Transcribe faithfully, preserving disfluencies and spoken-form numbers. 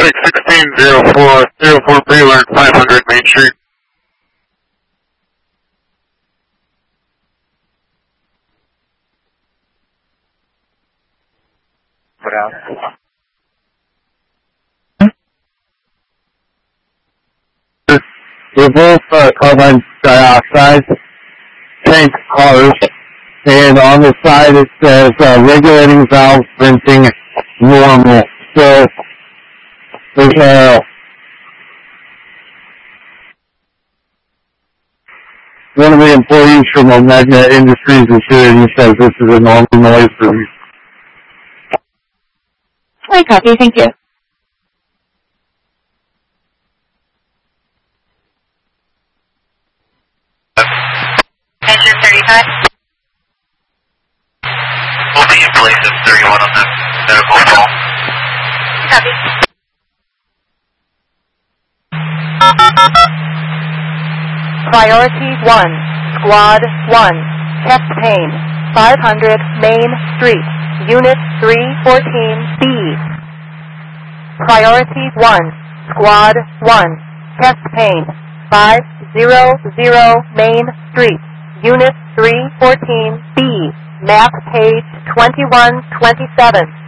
six sixteen zero four zero four Baylor, five hundred Main Street. What else? We're both uh, carbon dioxide tank cars, and on the side it says uh, regulating valve venting normal. So there's uh, one of the employees from Omega Industries is here, and he says this is a normal noise for me. I copy, thank you. Engine thirty-five. We'll be in place at thirty-one on the medical call. Copy. Priority one, Squad one, chest pain, five hundred Main Street, Unit three fourteen B. Priority one, Squad one, chest pain, five hundred Main Street, Unit three fourteen B, map page twenty-one twenty-seven.